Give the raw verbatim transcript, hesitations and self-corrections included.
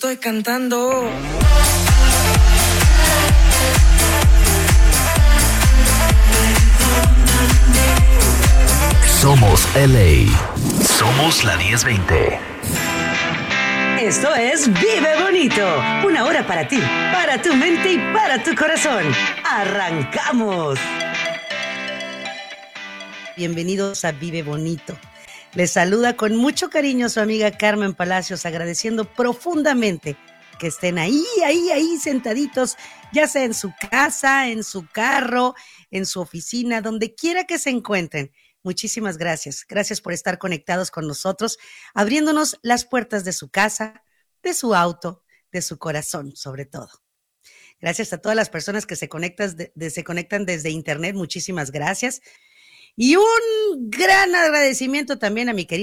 estoy cantando. Somos L A. Somos la diez veinte. Esto es Vive Bonito. Una hora para ti, para tu mente y para tu corazón. ¡Arrancamos! Bienvenidos a Vive Bonito. Les saluda con mucho cariño su amiga Carmen Palacios, agradeciendo profundamente que estén ahí, ahí, ahí sentaditos, ya sea en su casa, en su carro, en su oficina, donde quiera que se encuentren. Muchísimas gracias. Gracias por estar conectados con nosotros, abriéndonos las puertas de su casa, de su auto, de su corazón, sobre todo. Gracias a todas las personas que se conectan, de, de, se conectan desde internet. Muchísimas gracias. Y un gran agradecimiento también a mi querida